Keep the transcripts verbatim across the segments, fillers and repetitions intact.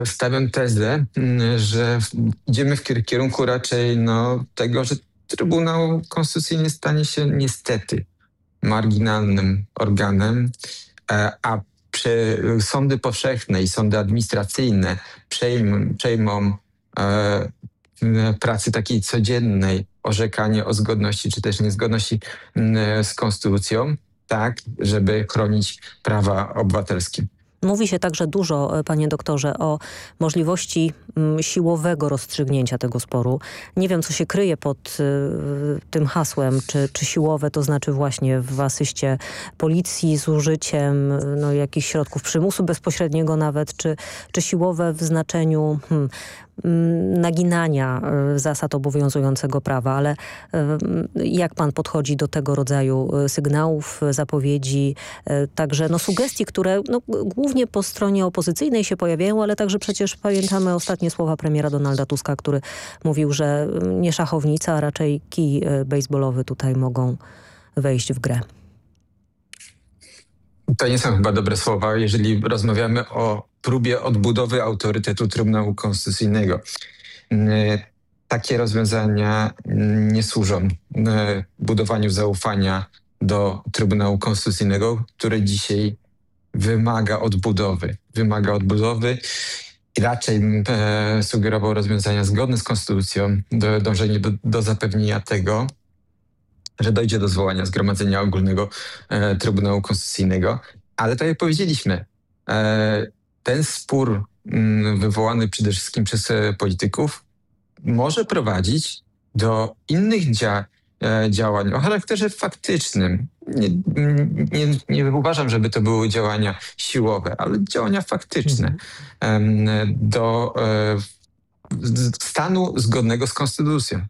Stawiam tezę, że idziemy w kierunku raczej no, tego, że Trybunał Konstytucyjny stanie się niestety marginalnym organem, a przy, sądy powszechne i sądy administracyjne przejmą, przejmą e, pracy takiej codziennej, orzekanie o zgodności czy też niezgodności m, z konstytucją, tak, żeby chronić prawa obywatelskie. Mówi się także dużo, panie doktorze, o możliwości siłowego rozstrzygnięcia tego sporu. Nie wiem, co się kryje pod y, tym hasłem, czy, czy siłowe to znaczy właśnie w asyście policji z użyciem no, jakichś środków przymusu bezpośredniego nawet, czy, czy siłowe w znaczeniu hmm, naginania zasad obowiązującego prawa, ale jak pan podchodzi do tego rodzaju sygnałów, zapowiedzi, także no, sugestii, które no, głównie po stronie opozycyjnej się pojawiają, ale także przecież pamiętamy ostatnie słowa premiera Donalda Tuska, który mówił, że nie szachownica, a raczej kij bejsbolowy tutaj mogą wejść w grę. To nie są chyba dobre słowa, jeżeli rozmawiamy o próbie odbudowy autorytetu Trybunału Konstytucyjnego. Takie rozwiązania nie służą budowaniu zaufania do Trybunału Konstytucyjnego, który dzisiaj wymaga odbudowy. Wymaga odbudowy i raczej e, sugerował rozwiązania zgodne z konstytucją, do, dążenie do, do zapewnienia tego, że dojdzie do zwołania Zgromadzenia Ogólnego e, Trybunału Konstytucyjnego. Ale tak jak powiedzieliśmy, e, ten spór m, wywołany przede wszystkim przez e, polityków może prowadzić do innych dzia- e, działań o charakterze faktycznym. Nie, nie, nie uważam, żeby to były działania siłowe, ale działania faktyczne e, do e, stanu zgodnego z konstytucją.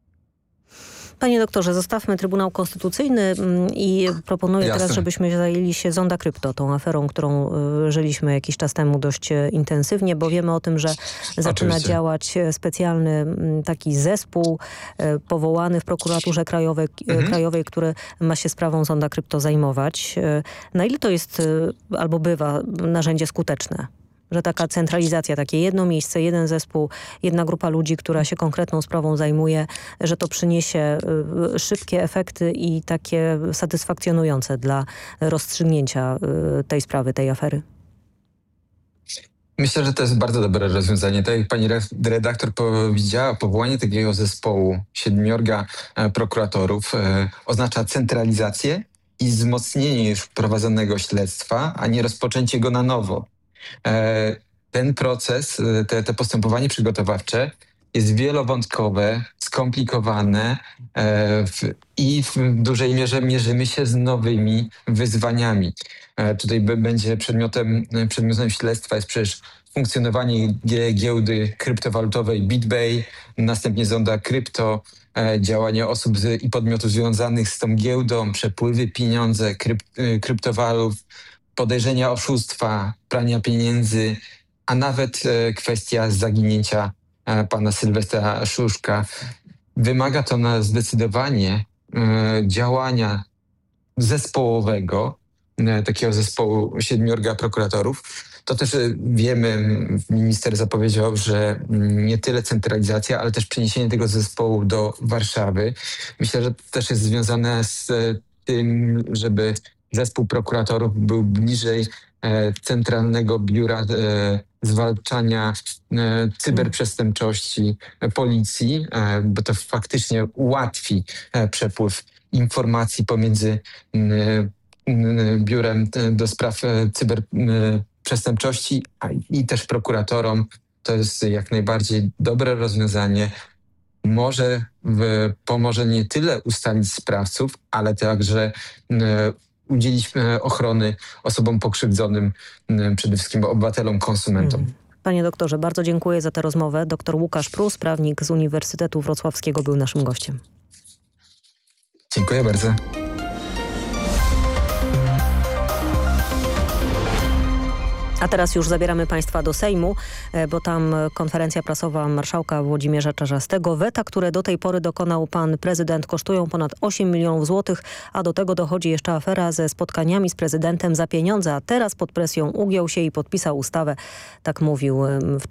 Panie doktorze, zostawmy Trybunał Konstytucyjny i proponuję Jasne. teraz, żebyśmy zajęli się Zonda Krypto, tą aferą, którą y, żyliśmy jakiś czas temu dość intensywnie, bo wiemy o tym, że zaczyna Oczywiście. działać specjalny m, taki zespół y, powołany w prokuraturze krajowej, Mhm. krajowej, który ma się sprawą Zonda Krypto zajmować. Y, na ile to jest y, albo bywa narzędzie skuteczne? Że taka centralizacja, takie jedno miejsce, jeden zespół, jedna grupa ludzi, która się konkretną sprawą zajmuje, że to przyniesie y, szybkie efekty i takie satysfakcjonujące dla rozstrzygnięcia y, tej sprawy, tej afery. Myślę, że to jest bardzo dobre rozwiązanie. Tak jak pani redaktor powiedziała, powołanie takiego zespołu siedmiorga e, prokuratorów e, oznacza centralizację i wzmocnienie już prowadzonego śledztwa, a nie rozpoczęcie go na nowo. E, ten proces, te, te postępowanie przygotowawcze jest wielowątkowe, skomplikowane e, w, i w dużej mierze mierzymy się z nowymi wyzwaniami. E, tutaj b- będzie przedmiotem, przedmiotem śledztwa jest przecież funkcjonowanie gie- giełdy kryptowalutowej BitBay, następnie Zonda Krypto, e, działania osób z, i podmiotów związanych z tą giełdą, przepływy pieniądze, kryp, e, kryptowalut, podejrzenia oszustwa, prania pieniędzy, a nawet e, kwestia zaginięcia e, pana Sylwestra Szuszka. Wymaga to na zdecydowanie e, działania zespołowego, e, takiego zespołu siedmiorga prokuratorów. To też e, wiemy, minister zapowiedział, że m, nie tyle centralizacja, ale też przeniesienie tego zespołu do Warszawy. Myślę, że to też jest związane z e, tym, żeby zespół prokuratorów był bliżej e, Centralnego Biura e, Zwalczania e, Cyberprzestępczości e, Policji, e, bo to faktycznie ułatwi e, przepływ informacji pomiędzy e, e, Biurem e, do Spraw e, Cyberprzestępczości a, i też prokuratorom. To jest jak najbardziej dobre rozwiązanie. Może w, pomoże nie tyle ustalić sprawców, ale także e, udzielić e, ochrony osobom pokrzywdzonym, e, przede wszystkim obywatelom, konsumentom. Mhm. Panie doktorze, bardzo dziękuję za tę rozmowę. Doktor Łukasz Prus, prawnik z Uniwersytetu Wrocławskiego, był naszym gościem. Dziękuję bardzo. A teraz już zabieramy Państwa do Sejmu, e, bo tam konferencja prasowa marszałka Włodzimierza Czarzastego. Weta, które do tej pory dokonał pan prezydent, kosztują ponad osiem milionów złotych, a do tego dochodzi jeszcze afera ze spotkaniami z prezydentem za pieniądze, a teraz pod presją ugiął się i podpisał ustawę. Tak mówił e, w